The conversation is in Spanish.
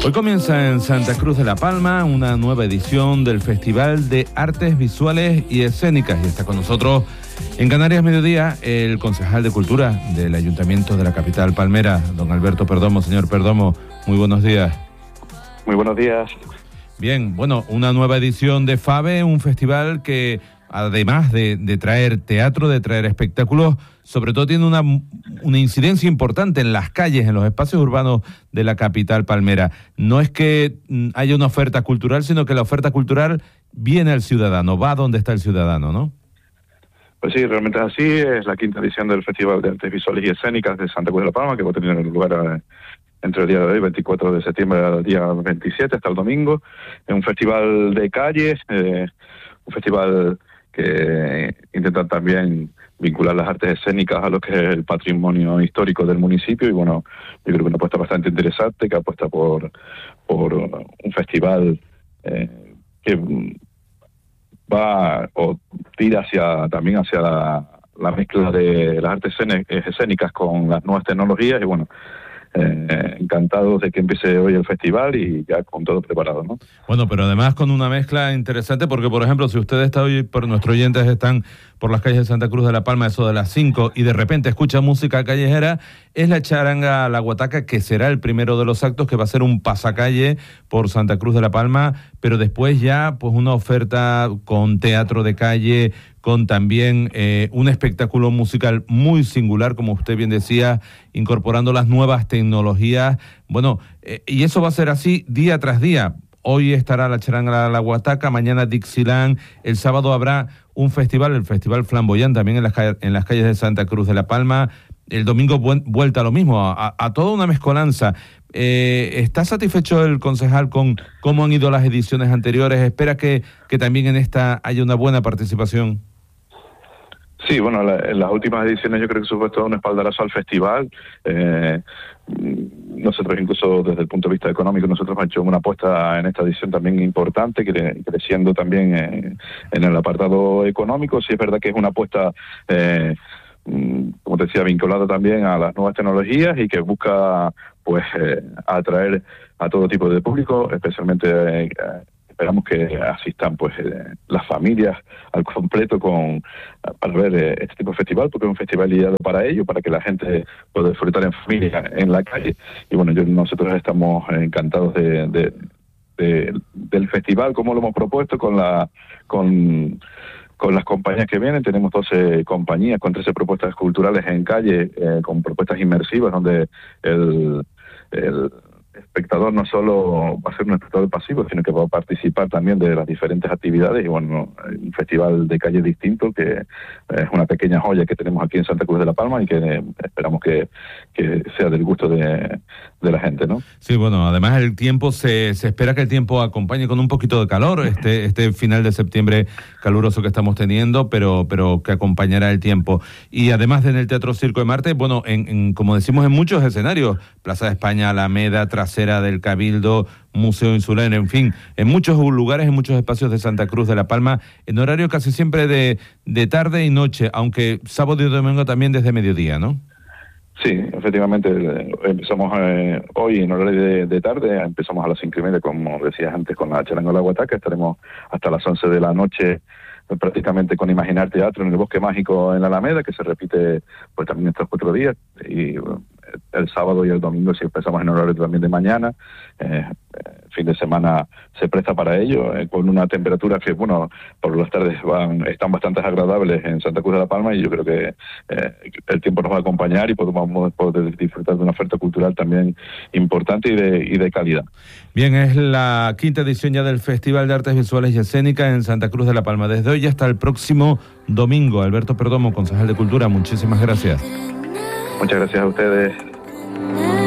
Hoy comienza en Santa Cruz de la Palma una nueva edición del Festival de Artes Visuales y Escénicas. Y está con nosotros en Canarias Mediodía el concejal de Cultura del Ayuntamiento de la capital palmera, don Alberto Perdomo. Señor Perdomo, muy buenos días. Muy buenos días. Bien, bueno, una nueva edición de FAVE, un festival que además de traer teatro, de traer espectáculos, sobre todo tiene una incidencia importante en las calles, en los espacios urbanos de la capital palmera. No es que haya una oferta cultural, sino que la oferta cultural viene al ciudadano, va donde está el ciudadano, ¿no? Pues sí, realmente es así. Es la quinta edición del Festival de Artes Visuales y Escénicas de Santa Cruz de la Palma, que va a tener lugar entre el día de hoy, 24 de septiembre, al día 27, hasta el domingo. Es un festival de calles, un festival que intenta también vincular las artes escénicas a lo que es el patrimonio histórico del municipio. Y bueno, yo creo que una apuesta bastante interesante, que apuesta por un festival que va o tira también hacia la mezcla de las artes escénicas con las nuevas tecnologías. Y bueno, encantados de que empiece hoy el festival y ya con todo preparado, ¿no? Bueno, pero además con una mezcla interesante, porque por ejemplo, si usted está hoy, nuestros oyentes están por las calles de Santa Cruz de la Palma, eso de las 5, y de repente escucha música callejera, es la charanga La Guataca, que será el primero de los actos, que va a ser un pasacalle por Santa Cruz de la Palma, pero después ya pues una oferta con teatro de calle, con también un espectáculo musical muy singular, como usted bien decía, incorporando las nuevas tecnologías. Bueno, y eso va a ser así día tras día. Hoy estará la charanga La Guataca, mañana Dixieland, el sábado habrá un festival, el Festival Flamboyant, también en las calles de Santa Cruz de la Palma. El domingo vuelta a lo mismo, a toda una mezcolanza. ¿Está satisfecho el concejal con cómo han ido las ediciones anteriores? ¿Espera que también en esta haya una buena participación? Sí, bueno, en las últimas ediciones yo creo que supuesto un espaldarazo al festival. Nosotros incluso desde el punto de vista económico, nosotros hemos hecho una apuesta en esta edición también importante, creciendo también en el apartado económico. Sí es verdad que es una apuesta, como te decía, vinculada también a las nuevas tecnologías y que busca pues atraer a todo tipo de público, especialmente esperamos que asistan pues las familias al completo para ver este tipo de festival, porque es un festival ideado para ello, para que la gente pueda disfrutar en familia en la calle. Y bueno, nosotros estamos encantados del festival, como lo hemos propuesto con las compañías que vienen. Tenemos 12 compañías con 13 propuestas culturales en calle, con propuestas inmersivas, donde el espectador no solo va a ser un espectador pasivo, sino que va a participar también de las diferentes actividades. Y bueno, un festival de calle distinto, que es una pequeña joya que tenemos aquí en Santa Cruz de la Palma y que esperamos que sea del gusto de la gente, ¿no? Sí, bueno, además el tiempo, se espera que el tiempo acompañe con un poquito de calor, este final de septiembre caluroso que estamos teniendo, pero que acompañará el tiempo. Y además en el Teatro Circo de Marte, bueno, como decimos, en muchos escenarios, Plaza de España, Alameda, Trasera del Cabildo, Museo Insular, en fin, en muchos lugares, en muchos espacios de Santa Cruz de la Palma, en horario casi siempre de tarde y noche, aunque sábado y domingo también desde mediodía, ¿no? Sí, efectivamente, empezamos hoy en horario de tarde, empezamos a las 5:30, como decías antes, con la charanga La Guataca. Estaremos hasta las 11 de la noche prácticamente con Imaginar Teatro en el Bosque Mágico en la Alameda, que se repite pues también estos 4 días, y el sábado y el domingo si empezamos en horario también de mañana. Fin de semana se presta para ello, con una temperatura que, bueno, por las tardes están bastante agradables en Santa Cruz de la Palma, y yo creo que el tiempo nos va a acompañar y podemos poder disfrutar de una oferta cultural también importante y de calidad. Bien, es la quinta edición ya del Festival de Artes Visuales y Escénicas en Santa Cruz de la Palma. Desde hoy hasta el próximo domingo. Alberto Perdomo, concejal de Cultura, muchísimas gracias. Muchas gracias a ustedes.